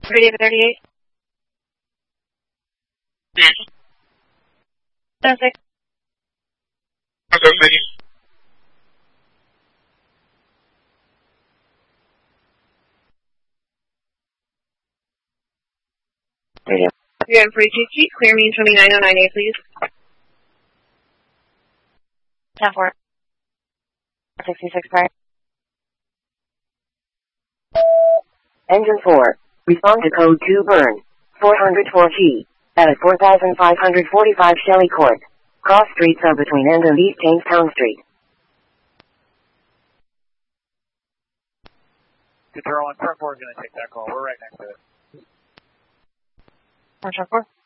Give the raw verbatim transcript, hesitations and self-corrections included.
Radio thirty-eight. That's it. Radio. You're on forty-two Street, clear mean twenty-nine oh nine A, please. ten four. sixty-six prior. Engine four. Respond to code two burn. four hundred four G. At four thousand five hundred forty-five Shelley Court. Cross streets are between End and East Jamestown Street. Control on front four is going to take that call. We're right next to it. One four.